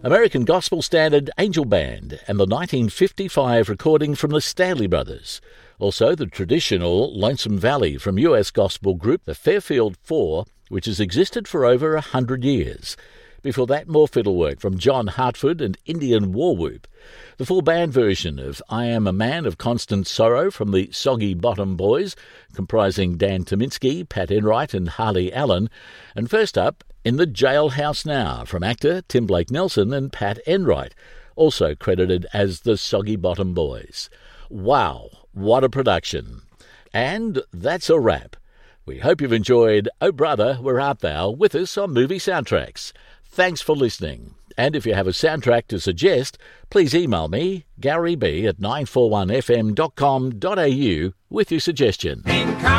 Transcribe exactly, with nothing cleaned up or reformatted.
American gospel standard Angel Band and the nineteen fifty-five recording from the Stanley Brothers. Also the traditional Lonesome Valley from U S gospel group the Fairfield Four, which has existed for over a hundred years. Before that, more fiddlework from John Hartford and Indian War Whoop. The full band version of I Am a Man of Constant Sorrow from the Soggy Bottom Boys, comprising Dan Tominski, Pat Enright and Harley Allen. And first up, In the Jailhouse Now from actor Tim Blake Nelson and Pat Enright, also credited as the Soggy Bottom Boys. Wow, what a production. And that's a wrap. We hope you've enjoyed Oh Brother, Where Art Thou with us on Movie Soundtracks. Thanks for listening. And if you have a soundtrack to suggest, please email me, Gary B at nine four one f m dot com dot a u, with your suggestion.